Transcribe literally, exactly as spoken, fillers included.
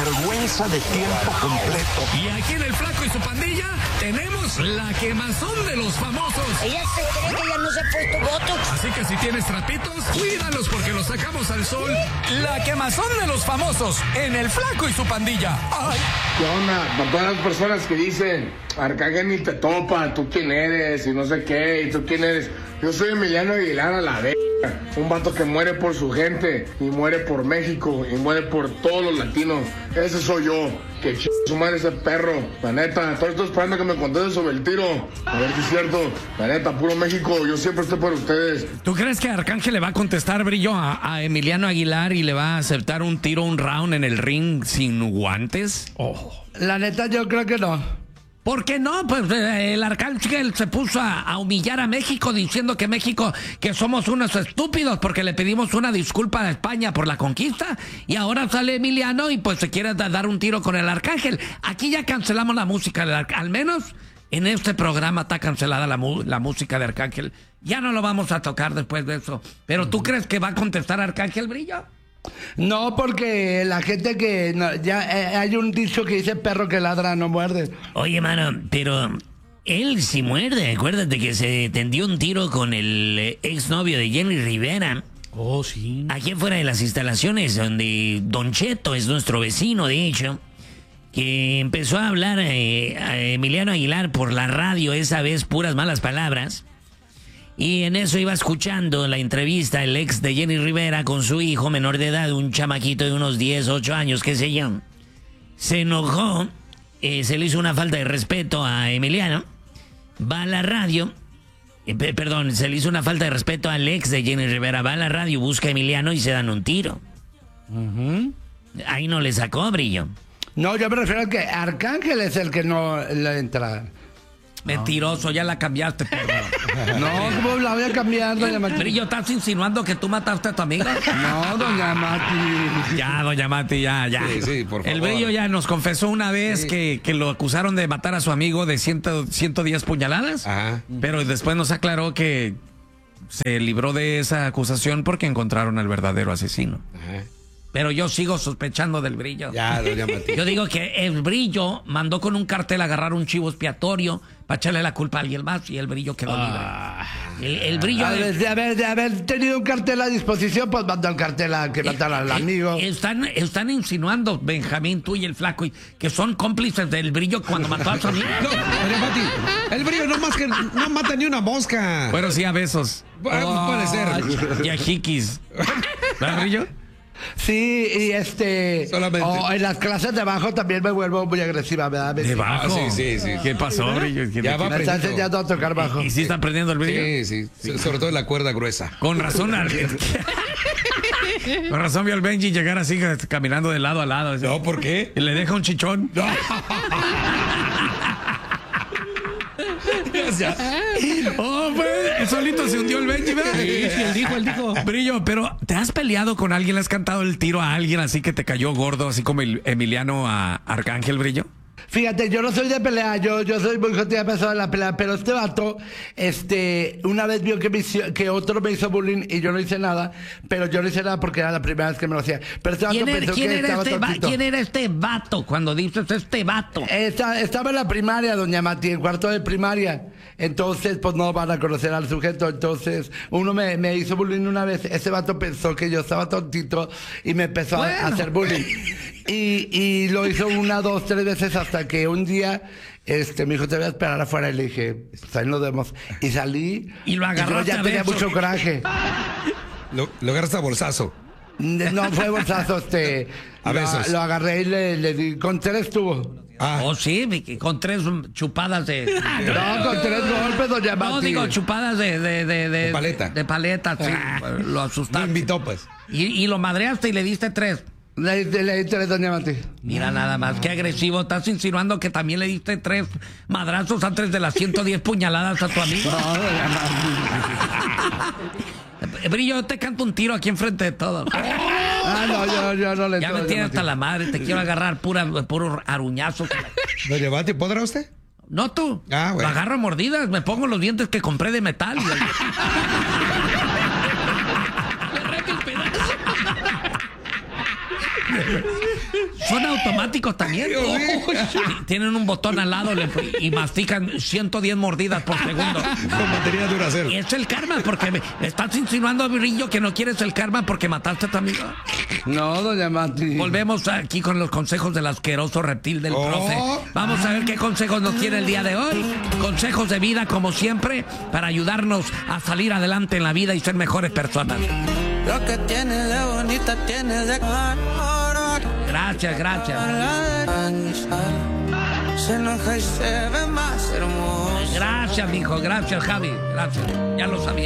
sinvergüenza de tiempo completo. Y aquí en El Flaco y su pandilla tenemos la quemazón de los famosos. Ella se cree que ya no se ha puesto botox. Así que si tienes trapitos, cuídalos porque los sacamos al sol. La quemazón de los famosos en El Flaco y su pandilla. ¡Ay! ¿Qué onda? Para todas las personas que dicen, Arcángel ni te topa, tú quién eres y no sé qué, y tú quién eres. Yo soy Emiliano Aguilar a la vez. Un vato que muere por su gente y muere por México y muere por todos los latinos. Ese soy yo. Que ch... su madre ese perro. La neta, todo estoy esperando que me conteste sobre el tiro. A ver si es cierto. La neta, puro México, yo siempre estoy por ustedes. ¿Tú crees que Arcángel le va a contestar, Brillo, a, a Emiliano Aguilar y le va a aceptar un tiro, un round en el ring sin guantes? Oh. La neta, yo creo que no. ¿Por qué no? Pues eh, el Arcángel se puso a, a humillar a México diciendo que México, que somos unos estúpidos porque le pedimos una disculpa a España por la conquista y ahora sale Emiliano y pues se quiere da, dar un tiro con el Arcángel. Aquí ya cancelamos la música del Arcángel, al menos en este programa está cancelada la, la música de Arcángel. Ya no lo vamos a tocar después de eso. ¿Pero tú crees que va a contestar Arcángel, Brillo? No, porque la gente que... No, ya eh, hay un dicho que dice perro que ladra no muerde. Oye, mano, pero él sí muerde. Acuérdate que se tendió un tiro con el eh, exnovio de Jenny Rivera. Oh, sí. Aquí afuera de las instalaciones donde Don Cheto es nuestro vecino, de hecho, que empezó a hablar eh, a Emiliano Aguilar por la radio, esa vez puras malas palabras. Y en eso iba escuchando la entrevista el ex de Jenny Rivera con su hijo menor de edad, un chamaquito de unos diez, ocho años, qué sé yo. Se enojó, eh, se le hizo una falta de respeto a Emiliano, va a la radio, eh, perdón, se le hizo una falta de respeto al ex de Jenny Rivera, va a la radio, busca a Emiliano y se dan un tiro. Uh-huh. Ahí no le sacó, Brillo. No, yo me refiero a que Arcángel es el que no le entra. Mentiroso, ya la cambiaste, perro. No, ¿cómo la voy a cambiar, doña Mati? Brillo, ¿estás insinuando que tú mataste a tu amiga? No, doña Mati. Ya, doña Mati, ya, ya. Sí, sí, por favor. El Brillo ya nos confesó una vez sí. que, que lo acusaron de matar a su amigo de ciento, ciento diez puñaladas. Ajá. Pero después nos aclaró que se libró de esa acusación porque encontraron al verdadero asesino. Ajá. Pero yo sigo sospechando del Brillo. Ya, doña Mati. Yo digo que el Brillo mandó con un cartel a agarrar un chivo expiatorio para echarle la culpa a alguien más y el Brillo quedó ah, libre. El, el Brillo... A ver, de haber, de haber tenido un cartel a disposición, pues mandó el cartel a que matara al amigo. Están, están insinuando, Benjamín, tú y el Flaco, que son cómplices del Brillo cuando mató a su amigo. No, doña Mati, el Brillo no más que no mata ni una mosca. Bueno, sí, a besos. Oh, puede ser. Y a jiquis. ¿Verdad, Brillo? Sí, y este... Solamente. Oh, en las clases de bajo también me vuelvo muy agresiva, ¿verdad? ¿De bajo? Ah, sí, sí, sí. ¿Qué pasó, Brillo? Ya va Me está enseñando a tocar bajo. ¿Y, y sí está aprendiendo el Brillo? Sí, sí, sí, sobre todo en la cuerda gruesa. Con razón. Con razón vio al Benji llegar así caminando de lado a lado. No, ¿por qué? Y le deja un chichón. No. Oh, pues, solito se hundió el Benji, ¿verdad? Sí, él dijo, él dijo. Brillo, pero ¿te has peleado con alguien? ¿Le has cantado el tiro a alguien así que te cayó gordo, así como el Emiliano a Arcángel, Brillo? Fíjate, yo no soy de pelea, yo, yo soy muy jodida persona de la pelea, pero este vato, este, una vez vio que, me hizo, que otro me hizo bullying y yo no hice nada, pero yo no hice nada porque era la primera vez que me lo hacía. Pero este vato ¿Quién era, pensó ¿quién que era estaba este va, tontito. ¿Quién era este vato cuando dices este vato? Esta, estaba en la primaria, doña Mati, en cuarto de primaria. Entonces, pues no van a conocer al sujeto. Entonces, uno me, me hizo bullying una vez. Ese vato pensó que yo estaba tontito y me empezó bueno. a hacer bullying. Y, y lo hizo una, dos, tres veces hasta que un día este, me dijo, te voy a esperar afuera. Y le dije, pues ahí nos vemos. Y salí. Y lo agarró. Y yo ya tenía mucho coraje. Lo, lo agarraste a bolsazo. No fue bolsazo, este. A lo, besos. lo agarré y le, le di. Con tres tuvo. Ah. Oh, sí, con tres chupadas de... No, con tres golpes, doña Mati. No, digo, chupadas de... De, de, de, de paleta. De paleta, sí. Ah, lo asustaste. No invitó, pues. Y, y lo madreaste y le diste tres. Le, le, le di tres, doña Mati. Mira nada más, qué agresivo. Estás insinuando que también le diste tres madrazos antes de las ciento diez puñaladas a tu amigo. No, doña Mati. Brillo, te canto un tiro aquí enfrente de todo. Ah, no, yo, yo no le Ya me tienes hasta la madre, te quiero agarrar pura, puro aruñazo. Doña Mati, ¿podrá usted? No tú. Ah, bueno. Lo agarro a mordidas, me pongo los dientes que compré de metal. Y... le arranco el pedazo. Son automáticos también. Oh, tienen un botón al lado le- y mastican ciento diez mordidas por segundo. Con batería Duracell. Y es el karma, porque me estás insinuando, Brillo, que no quieres el karma porque mataste a tu amigo. No, doña Mati. Volvemos aquí con los consejos del asqueroso reptil del Oh. profe. Vamos a ver qué consejos nos tiene el día de hoy. Consejos de vida, como siempre, para ayudarnos a salir adelante en la vida y ser mejores personas. Lo que tiene de bonita tiene de Gracias, gracias. se enoja y se ve más hermoso. Gracias, mijo. Gracias, Javi. Gracias. Ya lo sabía.